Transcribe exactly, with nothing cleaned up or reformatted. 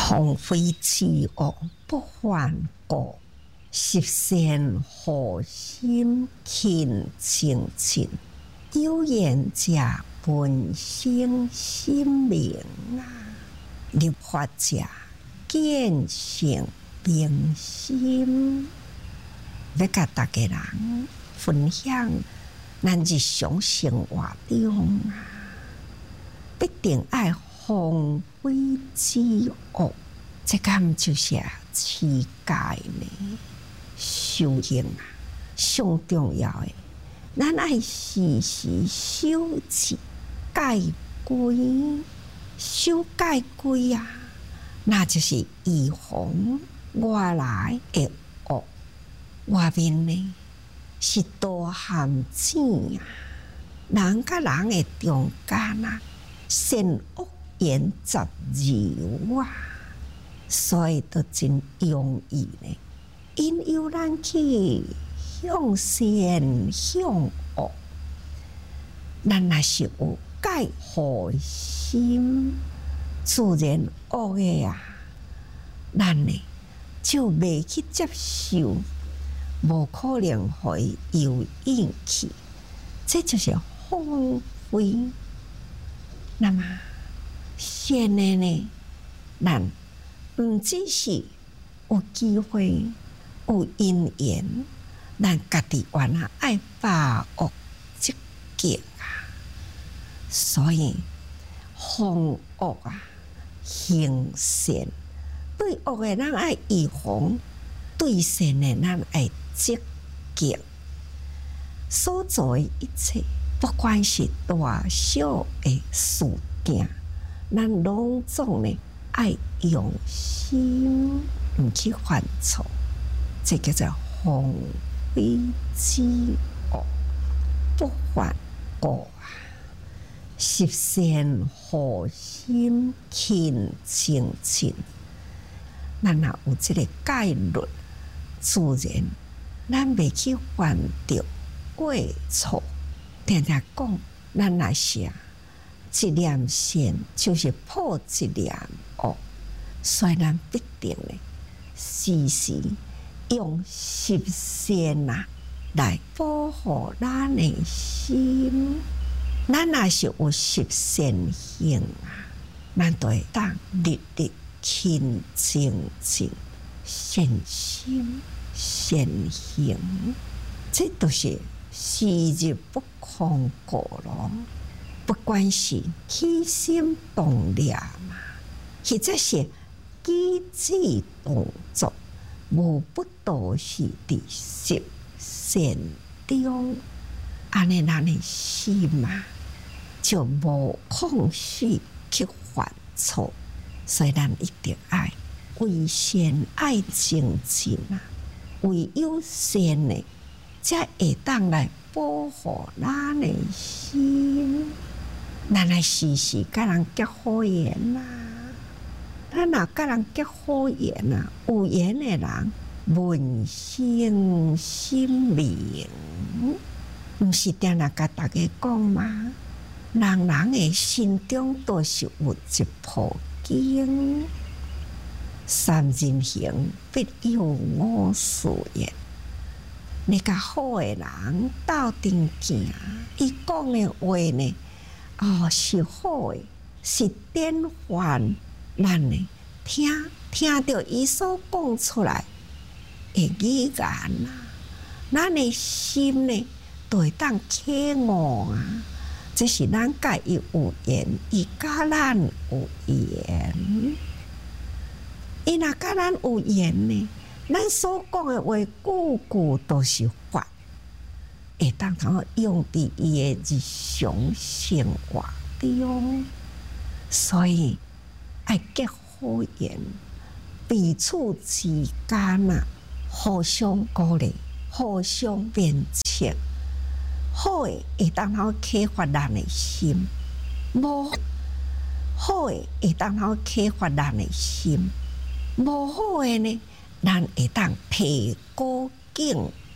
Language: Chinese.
鸿飞之恶不还过，十善何心勤精进。有言者本性心明啊，立法者见性明心。要甲大家人分享咱日常生活中啊，必定爱防非之恶，这敢就是持戒呢？修行啊，上重要的，咱爱时时守持戒规，守戒规啊，那就是预防外来的恶。外面呢是大陷阱啊，人甲人的中间啊，善恶言杂糅啊，所以都真容易呢，引诱咱去向善向恶。咱若是有戒护心，自然恶的啊，咱呢就袂去接受。无可能互伊有应去，这就是放飞。那么善的呢，咱毋只是有机会、有因缘，咱家己原来爱把握积极啊，所以防恶啊，行善。对恶的咱爱预防，对善的咱爱积极。所做的一切，不管是大小的事件，咱拢总呢爱用心，毋去犯错，这叫做防非之恶不还过啊！十善何心勤精进。咱若有这个戒律，自然咱袂去犯着过错。常常讲，咱若是啊，一念善就是破一念恶，所以咱必定呢，时时用十善啊来保护咱的心。咱若是有十善行啊，咱就会当日日勤精进，善心善行，这都是时日不空过咯。不管是起心动念嘛，或者是机智动作，无不都是伫十善中。安尼咱的心啊，就无空隙去犯错。所以咱一定爱为善爱精进啊，为有善的，才会当来保护咱的心。咱来时时甲人结好缘啦，咱若甲人结好缘啊，有缘的人问心心明，毋是定定甲大家讲吗？人人的心中都是有一部经，三人行必有我师焉。你甲好的人斗阵行，伊讲的话呢，哦是好的，是典范。咱呢听听到伊所讲出来的语言啊，咱的心呢就会当启悟啊。这是咱甲伊有缘，伊甲咱有缘。伊若甲咱有缘呢，咱所讲的话，句句都是法，会当通用伫伊的日常生活中。所以爱结好缘，彼此之间啊，互相鼓励，互相鞭策。好诶，会当通启发咱的心；无好诶，会当通启发咱的心；无好诶呢，咱会当提高警